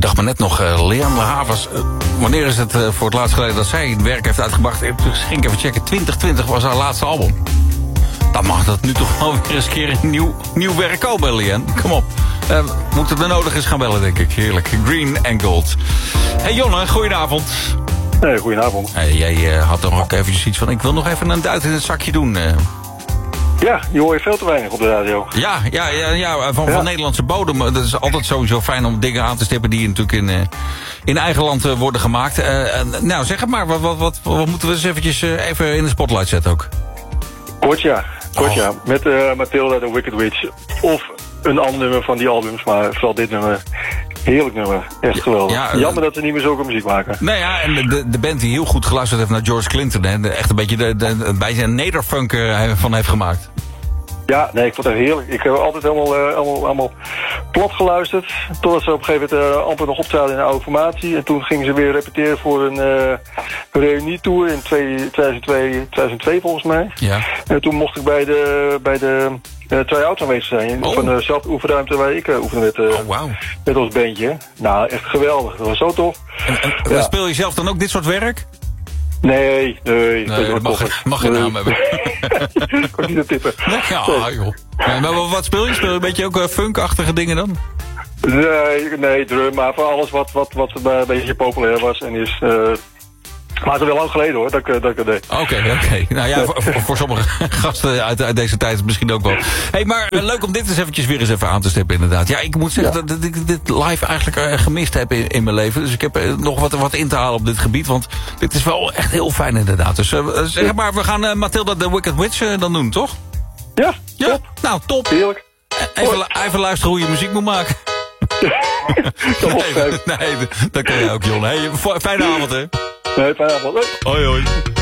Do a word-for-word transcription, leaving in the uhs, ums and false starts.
bedacht me net nog, uh, Lianne La Havas. Uh, wanneer is het uh, voor het laatst geleden dat zij het werk heeft uitgebracht? Ik ging even checken, twintig twintig was haar laatste album. Dan mag dat nu toch wel weer eens een keer een nieuw, nieuw werk komen, Lianne. Kom op. Uh, moet het er nodig is gaan bellen, denk ik. Heerlijk. Green and Gold. Hey Jonne, goedenavond. Hey, goedenavond. Hey, jij uh, had toch ook eventjes iets van, ik wil nog even een duit in het zakje doen. Uh. Ja, je hoor je veel te weinig op de radio. Ja, ja, ja, ja van, ja. van Nederlandse bodem. Dat is altijd sowieso fijn om dingen aan te stippen die natuurlijk in, uh, in eigen land uh, worden gemaakt. Uh, uh, nou, zeg het maar, wat, wat, wat, wat moeten we eens eventjes uh, even in de spotlight zetten ook? Kort ja, kort oh. ja. Met uh, Matilda The Wicked Witch. Of een ander nummer van die albums, maar vooral dit nummer. Heerlijk nummer, echt geweldig. Ja, Jammer dat ze niet meer zulke muziek maken. Nou ja, en de, de band die heel goed geluisterd heeft naar George Clinton, hè, echt een beetje de, de, een beetje een nederfunk uh, van heeft gemaakt. Ja, nee, ik vond het heerlijk. Ik heb altijd helemaal, uh, allemaal, allemaal plat geluisterd. Totdat ze op een gegeven moment uh, amper nog optraden in de oude formatie. En toen gingen ze weer repeteren voor een uh, reunietour in tweeduizend twee, tweeduizend twee volgens mij. Ja. En toen mocht ik bij de, bij de uh, try-out aanwezig zijn. Oh. Van dezelfde oefenruimte waar ik uh, oefende met, uh, oh, wow. met ons bandje. Nou, echt geweldig. Dat was zo tof. En, en, ja. Speel je zelf dan ook dit soort werk? Nee, nee. nee dat mag, mag geen nee. naam hebben. Ik kon niet tippen. Nee, ja, nee. joh. Nee, maar wat speel je? Speel je een beetje ook uh, funkachtige dingen dan? Nee, nee, drum, maar voor alles wat, wat, wat een beetje populair was en is... Uh, maar het is wel lang geleden hoor, dat ik dat, ik dat deed. Oké, okay, oké. Okay. Nou ja, voor, voor sommige gasten uit, uit deze tijd misschien ook wel. Hey, maar uh, leuk om dit eens eventjes weer eens even aan te stippen inderdaad. Ja, ik moet zeggen ja. dat ik dit live eigenlijk uh, gemist heb in, in mijn leven. Dus ik heb uh, nog wat, wat in te halen op dit gebied. Want dit is wel echt heel fijn inderdaad. Dus uh, zeg maar, we gaan uh, Matilda The Wicked Witch uh, dan doen, toch? Ja, ja, top. Nou, top. Heerlijk. Even, even luisteren hoe je muziek moet maken. nee, nee, dat kan je ook, Jon. Hey, fijne avond, hè? Nee, fijne avond. Hoi, hoi.